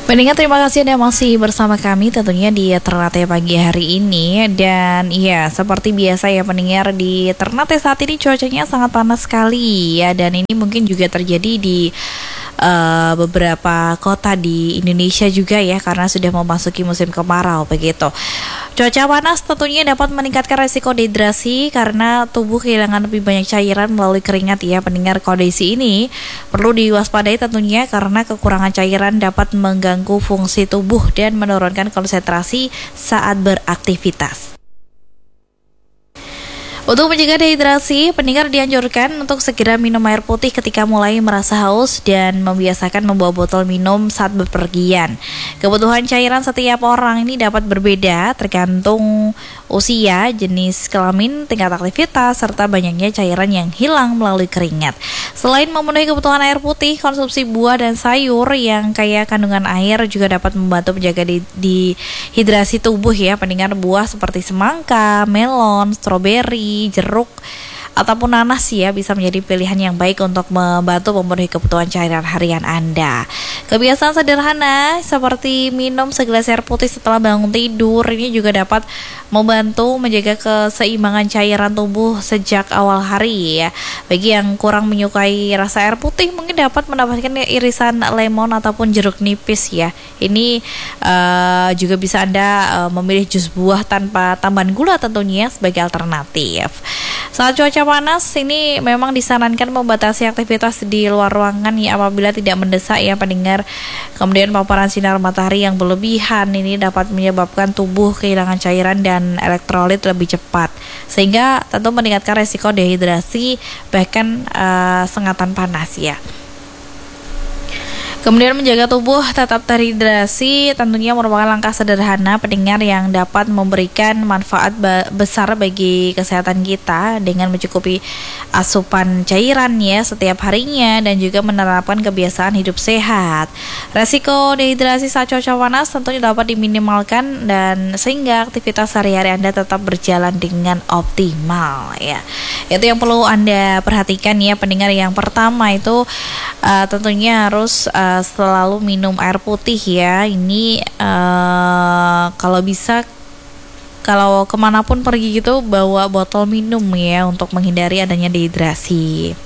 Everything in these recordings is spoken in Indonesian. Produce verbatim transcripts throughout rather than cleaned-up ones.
Pendengar, terima kasih Anda masih bersama kami tentunya di Ternate pagi hari ini. Dan iya, seperti biasa ya pendengar, di Ternate saat ini cuacanya sangat panas sekali ya. Dan ini mungkin juga terjadi di uh, beberapa kota di Indonesia juga ya, karena sudah memasuki musim kemarau begitu. Cuaca panas tentunya dapat meningkatkan resiko dehidrasi karena tubuh kehilangan lebih banyak cairan melalui keringat ya pendengar. Kondisi ini perlu diwaspadai tentunya karena kekurangan cairan dapat mengganggu fungsi tubuh dan menurunkan konsentrasi saat beraktivitas. Untuk mencegah dehidrasi, pendengar dianjurkan untuk segera minum air putih ketika mulai merasa haus dan membiasakan membawa botol minum saat bepergian. Kebutuhan cairan setiap orang ini dapat berbeda tergantung usia, jenis kelamin, tingkat aktivitas, serta banyaknya cairan yang hilang melalui keringat. Selain memenuhi kebutuhan air putih, konsumsi buah dan sayur yang kaya kandungan air juga dapat membantu menjaga dehidrasi tubuh ya pendengar. Buah seperti semangka, melon, stroberi, jeruk ataupun nanas ya bisa menjadi pilihan yang baik untuk membantu memenuhi kebutuhan cairan harian Anda. Kebiasaan sederhana seperti minum segelas air putih setelah bangun tidur ini juga dapat membantu menjaga keseimbangan cairan tubuh sejak awal hari ya. Bagi yang kurang menyukai rasa air putih, mungkin dapat mendapatkan irisan lemon ataupun jeruk nipis ya. Ini uh, juga bisa Anda uh, memilih jus buah tanpa tambahan gula tentunya sebagai alternatif. Saat cuaca panas ini memang disarankan membatasi aktivitas di luar ruangan ya apabila tidak mendesak ya pendengar. Kemudian paparan sinar matahari yang berlebihan ini dapat menyebabkan tubuh kehilangan cairan dan elektrolit lebih cepat, sehingga tentu meningkatkan resiko dehidrasi bahkan uh, sengatan panas ya. Kemudian menjaga tubuh tetap terhidrasi tentunya merupakan langkah sederhana pendengar yang dapat memberikan manfaat ba- besar bagi kesehatan kita dengan mencukupi asupan cairan ya setiap harinya dan juga menerapkan kebiasaan hidup sehat. Resiko dehidrasi saat cuaca panas tentunya dapat diminimalkan dan sehingga aktivitas sehari-hari Anda tetap berjalan dengan optimal ya. Itu yang perlu Anda perhatikan ya pendengar. Yang pertama itu uh, tentunya harus uh, selalu minum air putih ya. Ini uh, kalau bisa kalau kemanapun pergi gitu bawa botol minum ya untuk menghindari adanya dehidrasi.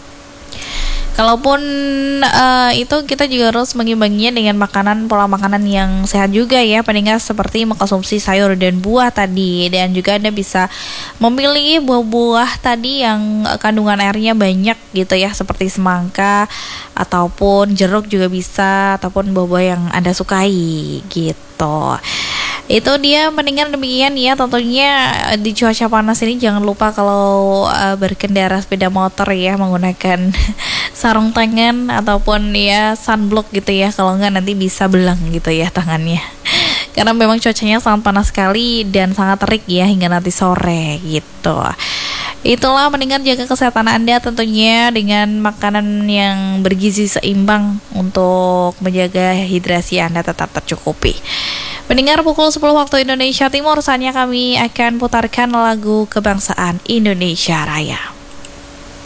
Kalaupun uh, itu kita juga harus mengimbanginya dengan makanan pola makanan yang sehat juga ya pendengar, seperti mengkonsumsi sayur dan buah tadi, dan juga Anda bisa memilih buah-buah tadi yang kandungan airnya banyak gitu ya, seperti semangka ataupun jeruk juga bisa, ataupun buah-buah yang Anda sukai gitu. Itu dia mendengar demikian ya tentunya di cuaca panas ini jangan lupa kalau uh, berkendara sepeda motor ya menggunakan sarung tangan ataupun ya sunblock gitu ya, kalau enggak nanti bisa belang gitu ya tangannya. Karena memang cuacanya sangat panas sekali dan sangat terik ya hingga nanti sore gitu. Itulah mendengar jaga kesehatan Anda tentunya dengan makanan yang bergizi seimbang untuk menjaga hidrasi Anda tetap tercukupi. Mendengar pukul sepuluh waktu Indonesia Timur, saatnya kami akan putarkan lagu kebangsaan Indonesia Raya.